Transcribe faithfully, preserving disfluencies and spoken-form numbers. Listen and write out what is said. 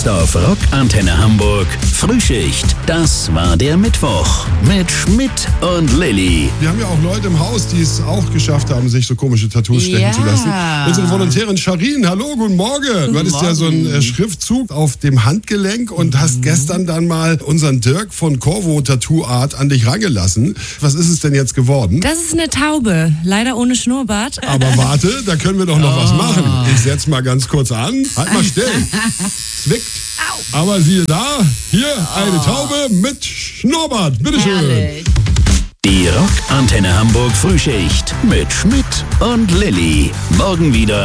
Jetzt auf Rock Antenne Hamburg Frühschicht. Das war der Mittwoch mit Schmidt und Lilly. Wir haben ja auch Leute im Haus, die es auch geschafft haben, sich so komische Tattoos stechen Ja. zu lassen. Unsere Volontärin Sharin, hallo, guten Morgen. Guten du hattest Morgen. ja so einen äh, Schriftzug auf dem Handgelenk und Mhm. hast gestern dann mal unseren Dirk von Corvo Tattoo Art an dich rangelassen. Was ist es denn jetzt geworden? Das ist eine Taube, leider ohne Schnurrbart. Aber warte, da können wir doch noch was machen. Ich setz mal ganz kurz an. Halt mal still. Zwickt. Aber siehe da, hier eine Taube mit Schnurrbart. Bitteschön. Herrlich. Die Rock Antenne Hamburg Frühschicht mit Schmidt und Lilly. Morgen wieder